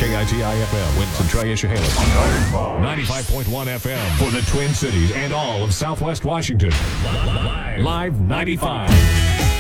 KITI-FM, Winston Chehalis. 95.1 FM for the Twin Cities and all of Southwest Washington. Live 95.